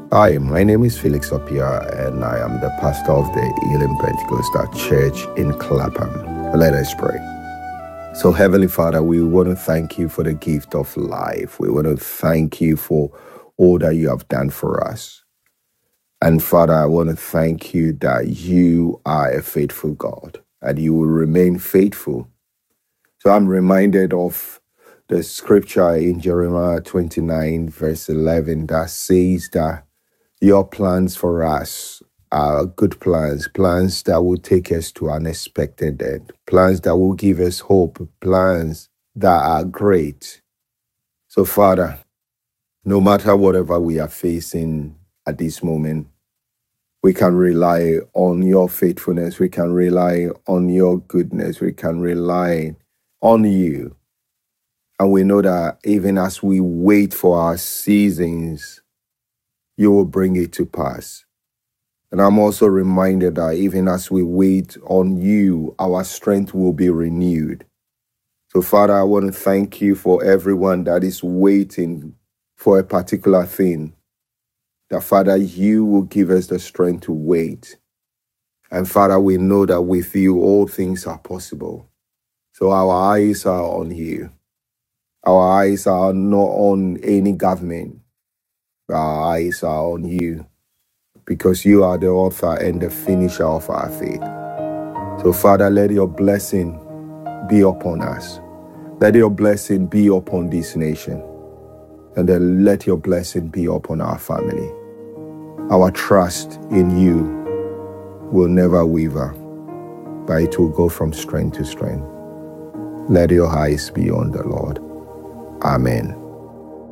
Hi, my name is Felix Opia, and I am the pastor of the Elim Pentecostal Church in Clapham. Let us pray. So, Heavenly Father, we want to thank you for the gift of life. We want to thank you for all that you have done for us. And Father, I want to thank you that you are a faithful God and you will remain faithful. So I'm reminded of the scripture in Jeremiah 29, verse 11, that says that your plans for us are good plans, plans that will take us to an expected end, plans that will give us hope, plans that are great. So, Father, no matter whatever we are facing at this moment, we can rely on your faithfulness. We can rely on your goodness. We can rely on you. And we know that even as we wait for our seasons, you will bring it to pass. And I'm also reminded that even as we wait on you, our strength will be renewed. So, Father, I want to thank you for everyone that is waiting for a particular thing. That, Father, you will give us the strength to wait. And, Father, we know that with you, all things are possible. So our eyes are on you. Our eyes are not on any government. Our eyes are on you, because you are the author and the finisher of our faith. So, Father, let your blessing be upon us. Let your blessing be upon this nation. And then let your blessing be upon our family. Our trust in you will never waver, but it will go from strength to strength. Let your eyes be on the Lord. Amen.